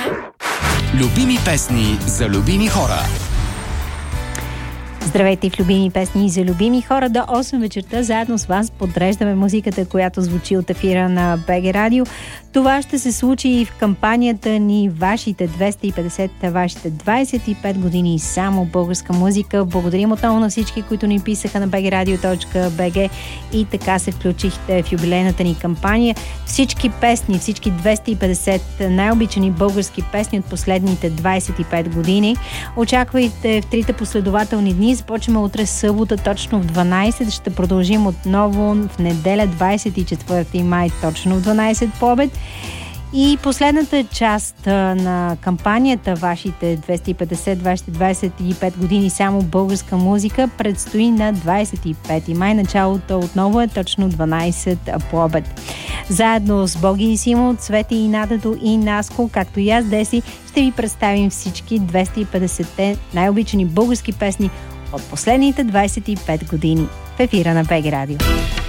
Любими песни за любими хора. Здравейте в Любими песни за любими хора. До 8 вечерта заедно с вас подреждаме музиката, която звучи от ефира на БГ Радио. Това ще се случи и в кампанията ни Вашите 250, вашите 25 години само българска музика. Благодарим отново на всички, които ни писаха на bgradio.bg и така се включихте в юбилейната ни кампания. Всички песни, всички 250 най-обичани български песни от последните 25 години. Очаквайте в трите последователни дни. Започваме утре събота точно в 12. Ще продължим отново в неделя 24 май точно в 12 по обед. И последната част на кампанията Вашите 250, вашите 25 години само българска музика предстои на 25 май. Началото отново е точно 12 по обед. Заедно с Боги и Симо, Цвети и Надето и Наско, както и аз, Деси, ще ви представим всички 250 най-обичани български песни от последните 25 години в ефира на БГ Радио.